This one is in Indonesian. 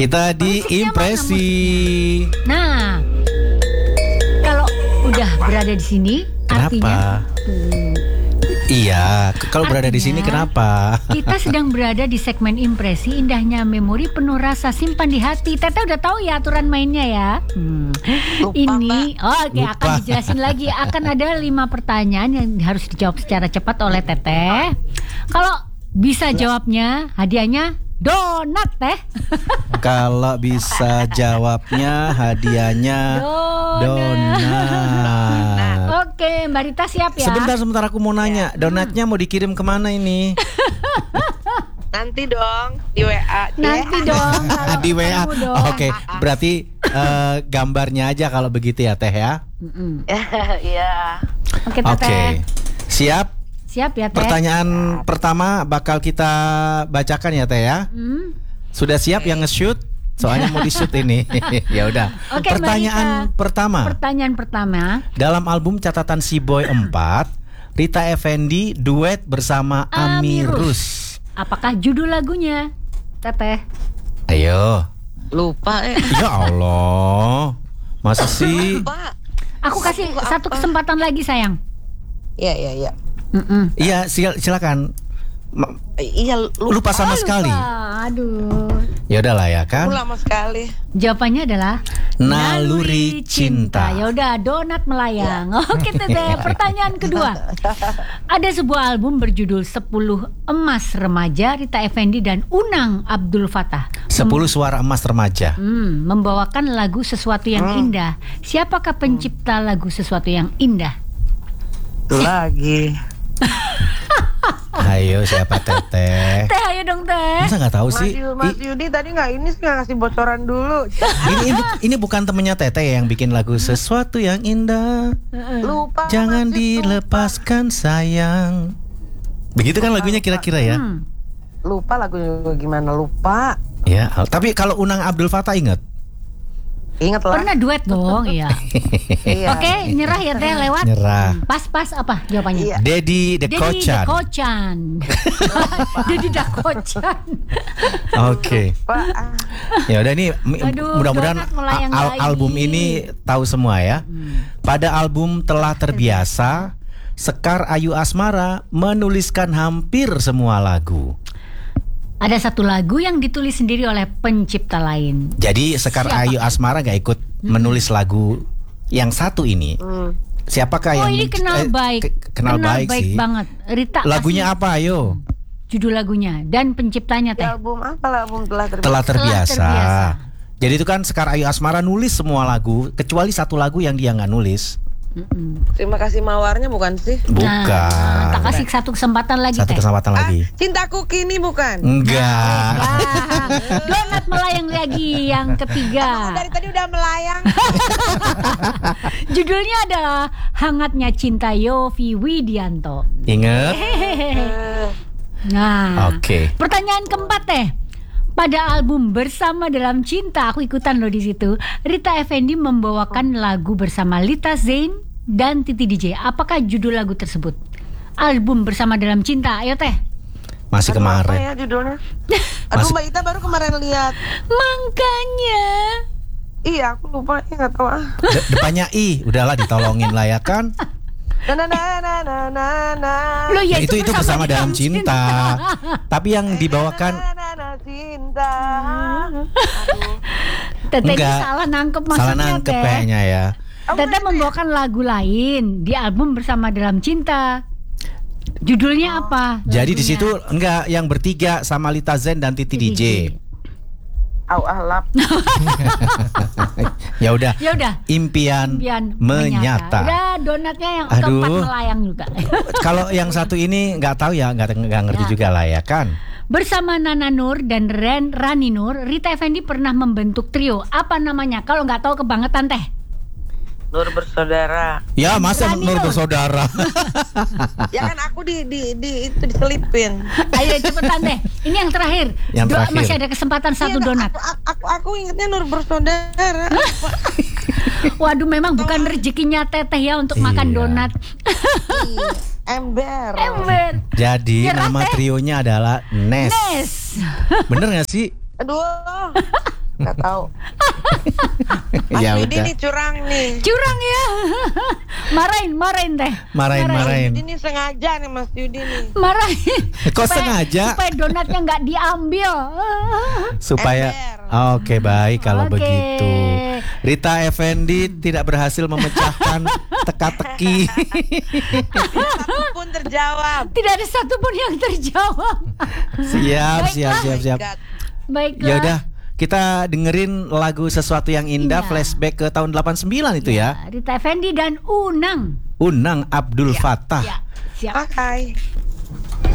Kita di impresi. Nah, kalau udah berada di sini, artinya Kenapa? Iya, kalau berada di sini kenapa? kita sedang berada di segmen impresi, indahnya memori penuh rasa simpan di hati. Teteh udah tahu ya aturan mainnya ya. Lupa, Ini, oke, Lupa. akan dijelasin lagi. Akan ada 5 pertanyaan yang harus dijawab secara cepat oleh Teteh. Kalau bisa jawabnya, hadiahnya donat teh. Kalau bisa jawabnya hadiahnya donat. Oke, Mbak Rita siap ya? Sebentar aku mau nanya, donatnya mau dikirim kemana ini? Nanti dong di WA. Nanti dong. kalau Di WA. ketemu dong. Oke, berarti gambarnya aja kalau begitu ya Teh ya. Iya. Oke, Oke, Teteh. siap. Siap ya, Teh? Pertanyaan pertama bakal kita bacakan ya Teh ya. Sudah siap yang nge-shoot? Soalnya mau di-shoot ini. Ya udah. Oke, Mbak Pertanyaan Rita. pertama. Pertanyaan pertama. Dalam album Catatan Si Boy 4, Rita Effendy duet bersama Amirus. Apakah judul lagunya, Teteh? Ayo. Lupa Ya Allah. Masa sih? Lupa. Aku kasih Lagu satu apa? kesempatan lagi, sayang. Iya. Iya, silakan. Iya, Lupa sama sekali. Aduh. Ya udahlah ya kan. Lama sekali. Jawabannya adalah Naluri Cinta. Ya udah, donat melayang. Oke, Teteh. Pertanyaan kedua. Ada sebuah album berjudul 10 Emas Remaja Rita Effendy dan Unang Abdul Fattah. 10 suara emas remaja. Membawakan lagu Sesuatu yang Indah. Siapakah pencipta lagu Sesuatu yang Indah? Itu lagi. Ayo siapa Teteh? Teh, ayo dong, Teh. Masa nggak tahu sih? Mas Yudi tadi nggak ngasih bocoran dulu. Ini bukan temennya Teteh yang bikin lagu Sesuatu yang Indah. Lupa. Jangan Mas, itu dilepaskan sayang. Begitu kan lagunya kira-kira ya? Lupa lagunya gimana, lupa. Ya, tapi kalau Unang Abdul Fattah ingat? Ingat lah. Pernah duet dong, iya. Iya. Oke, nyerah ya, Teh, lewat. Nyerah. Pas apa jawabannya? Iya. Dedi The Dedi Kocan. Kocan. Dedi The Kocan. Oke. Pak, Ya udah ini Aduh, mudah-mudahan donat melayang lagi. album ini tahu semua ya. Pada album Telah Terbiasa, Sekar Ayu Asmara menuliskan hampir semua lagu. Ada satu lagu yang ditulis sendiri oleh pencipta lain. Jadi Sekar Siapa? Ayu Asmara gak ikut menulis lagu yang satu ini. Siapakah yang Ini kenal baik. kenal baik sih. banget. Rita, Lagunya kasih apa ayo? judul lagunya dan penciptanya, di Teh. album apa lah, album telah terbiasa. Telah Terbiasa. Terbiasa. Jadi itu kan Sekar Ayu Asmara nulis semua lagu kecuali satu lagu yang dia nggak nulis. Terima kasih mawarnya bukan sih? Bukan. Nah, tak kasih satu kesempatan lagi, Satu Teh. kesempatan lagi. Cintaku kini bukan. Enggak. Ah, donat melayang lagi yang ketiga. Dari tadi udah melayang. Judulnya adalah Hangatnya Cinta Yofi Widianto. Ingat? Nah, Oke. pertanyaan keempat, Teh. Pada album Bersama Dalam Cinta, aku ikutan loh di situ. Rita Effendy membawakan lagu bersama Lita Zain dan Titi DJ. Apakah judul lagu tersebut? Album Bersama Dalam Cinta. Ayo, Teh. Masih Apa kemarin. ya judulnya? Aduh, Mbak Ita baru kemarin lihat. Makanya. Iya, aku lupa, nggak tahu ah. Depannya I, udahlah ditolongin lah ya kan. Loh, ya Itu bersama dalam cinta. Tapi yang dibawakan Cinta. Teteh ini enggak. salah nangkep maksudnya, Salah nangkep Teh. kayaknya ya. Teteh membawakan lagu lain di album Bersama Dalam Cinta. Judulnya apa? Jadi di lagunya? situ enggak yang bertiga sama Lita Zen dan Titi DJ. Au ahlap. Ya udah. Ya udah. Impian Impian menyata. Udah, donatnya yang Aduh. keempat melayang juga. Kalau yang satu ini nggak tahu ya, nggak ngerti Ya. juga lah ya kan. Bersama Nana Nur dan Rani Nur, Rita Effendy pernah membentuk trio. Apa namanya? Kalau nggak tahu kebangetan, Teh. Nur bersaudara. Ya masa Rani Nur Nur. bersaudara. Ya kan aku itu diselipin. Ayo cepetan, Teh. Ini yang terakhir. Yang terakhir. Masih ada kesempatan satu Iya, donat. Aku ingetnya Nur bersaudara. Waduh, memang bukan rezekinya Teteh ya untuk makan Iya. donat. Ember. Jadi Nyerah, nama Teh. trionya adalah Nes. Nes. Bener nggak sih? Aduh. Nggak tahu. Mas Ya Yudi udah. nih curang nih. Curang ya. Marahin teh. Marahin. Yudi nih sengaja nih Mas Yudi nih. Marahin. Kok sengaja? Supaya donatnya nggak diambil. Supaya Ember. Oke, baik kalau Oke. begitu. Rita Effendi tidak berhasil memecahkan teka-teki. Satu pun terjawab. Tidak ada satupun yang terjawab. Siap. Oh my God. Baiklah. Ya udah, kita dengerin lagu sesuatu yang indah, Iya. flashback ke tahun 89 itu ya. Rita Effendi dan Unang. Unang Abdul Fattah. Ya, siap. Pakai.